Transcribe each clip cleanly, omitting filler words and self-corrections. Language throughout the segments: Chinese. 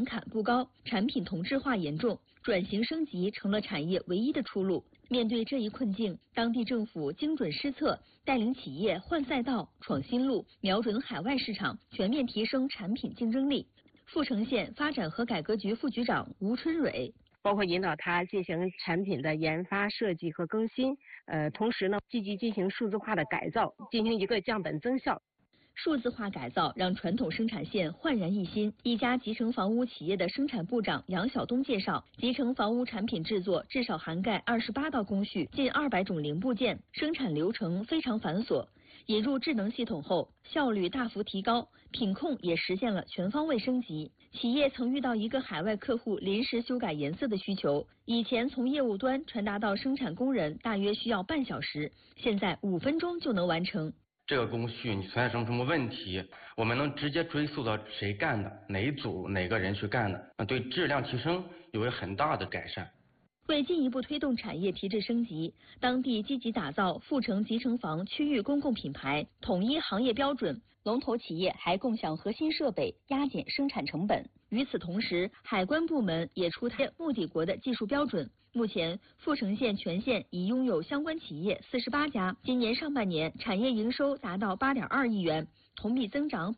槛不高，产品同质化严重，转型升级成了产业唯一的出路。面对这一困境，当地政府精准施策，带领企业换赛道、闯新路，瞄准海外市场，全面提升产品竞争力。阜成县发展和改革局副局长吴春蕊。 包括引导他进行产品的研发、设计和更新，同时呢，积极进行数字化的改造，进行一个降本增效。 数字化改造让传统生产线焕然一新。一家集成房屋企业的生产部长杨晓东介绍，集成房屋产品制作至少涵盖28道工序，近200种零部件，生产流程非常繁琐。引入智能系统后，效率大幅提高，品控也实现了全方位升级。企业曾遇到一个海外客户临时修改颜色的需求，以前从业务端传达到生产工人大约需要半小时，现在5分钟就能完成。 这个工序你存在什么问题，我们能直接追溯到谁干的，哪一组哪个人去干的，对质量提升有很大的改善。 为进一步推动产业提质升级，当地积极打造阜成集成房区域公共品牌，统一行业标准，龙头企业还共享核心设备，压减生产成本。与此同时，海关部门也出台目的国的技术标准。目前，阜成县全县已拥有相关企业48家，今年上半年产业营收达到8.2亿元，同比增长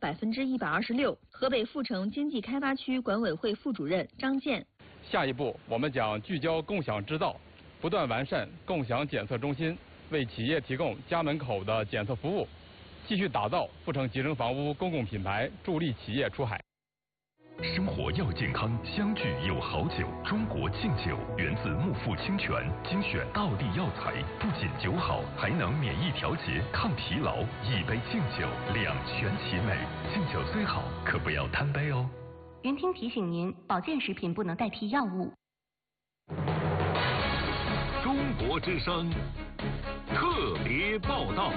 126%。河北阜成经济开发区管委会副主任张健。 下一步，我们将聚焦共享制造，不断完善共享检测中心，为企业提供家门口的检测服务，继续打造阜成集成房屋公共品牌，助力企业出海。 生活要健康，相聚有好酒。中国劲酒源自木富清泉，精选道地药材，不仅酒好，还能免疫调节、抗疲劳。一杯劲酒，两全其美。劲酒虽好，可不要贪杯哦。 云听提醒您，保健食品不能代替药物。 中国之声特别报道。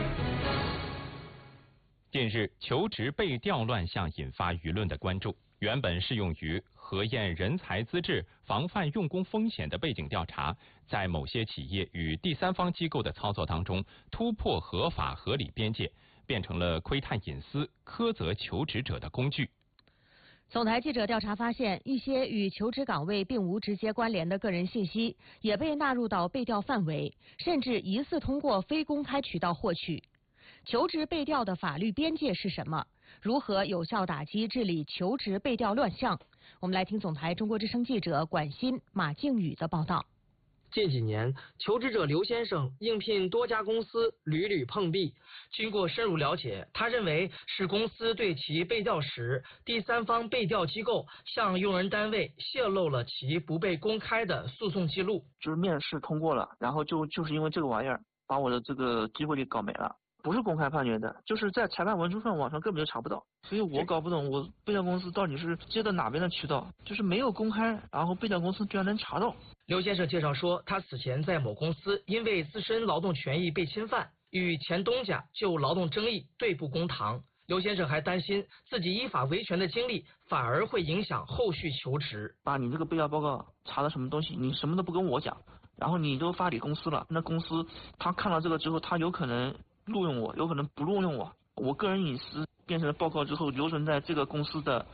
近日，求职被调乱象引发舆论的关注。原本适用于核验人才资质、防范用工风险的背景调查，在某些企业与第三方机构的操作当中，突破合法合理边界，变成了窥探隐私、苛责求职者的工具。 总台记者调查发现，一些与求职岗位并无直接关联的个人信息也被纳入到被调范围，甚至疑似通过非公开渠道获取。求职被调的法律边界是什么？如何有效打击治理求职被调乱象？我们来听总台中国之声记者管鑫、马静宇的报道。 近几年，求职者刘先生应聘多家公司，屡屡碰壁。经过深入了解，他认为是公司对其被调时，第三方被调机构向用人单位泄露了其不被公开的诉讼记录。 就是面试通过了，然后就是因为这个玩意儿，把我的这个机会给搞没了。不是公开判决的，就是在裁判文书上网上根本就查不到，所以我搞不懂我被调公司到底是接的哪边的渠道，就是没有公开，然后被调公司居然能查到。 刘先生介绍说，他此前在某公司因为自身劳动权益被侵犯，与前东家就劳动争议对簿公堂。刘先生还担心自己依法维权的经历反而会影响后续求职。 把你这个被调报告查了什么东西，你什么都不跟我讲，然后你都发给公司了，那公司他看到这个之后，他有可能录用我，有可能不录用我。我个人隐私变成了报告之后留存在这个公司的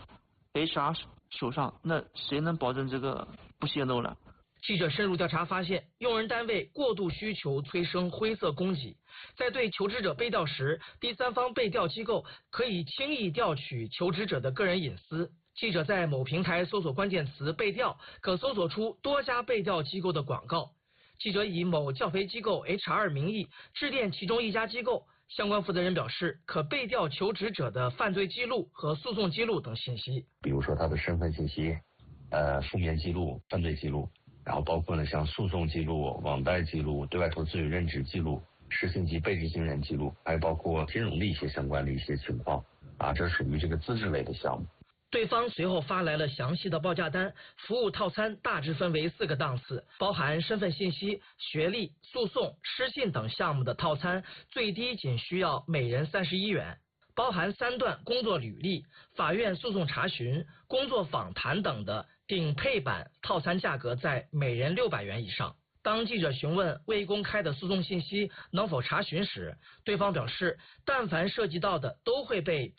HR 手上，那谁能保证这个不泄露呢？ 记者深入调查发现，用人单位过度需求催生灰色供给，在对求职者被调时，第三方被调机构可以轻易调取求职者的个人隐私。记者在某平台搜索关键词被调，可搜索出多家被调机构的广告。记者以某教培机构 HR 名义致电其中一家机构，相关负责人表示，可被调求职者的犯罪记录和诉讼记录等信息， 比如说他的身份信息、负面记录、犯罪记录，然后包括呢像诉讼记录、网贷记录、对外投资与任职记录、实行及被执行人记录，还有包括金融的一些相关的一些情况啊，这属于这个资质类的项目。 对方随后发来了详细的报价单，服务套餐大致分为4个档次，包含身份信息、学历、诉讼、失信等项目的套餐，最低仅需要每人31元，包含3段工作履历、法院诉讼查询、工作访谈等的顶配版套餐价格在每人600元以上。当记者询问未公开的诉讼信息能否查询时，对方表示，但凡涉及到的都会被